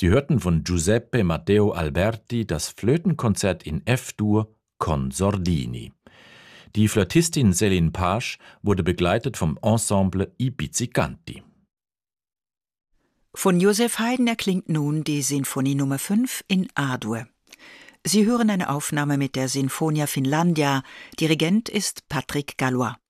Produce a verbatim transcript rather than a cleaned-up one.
Sie hörten von Giuseppe Matteo Alberti das Flötenkonzert in F-Dur con Sordini. Die Flötistin Céline Page wurde begleitet vom Ensemble I Pizzicanti. Von Joseph Haydn erklingt nun die Sinfonie Nummer fünf in A-Dur. Sie hören eine Aufnahme mit der Sinfonia Finlandia. Dirigent ist Patrick Gallois.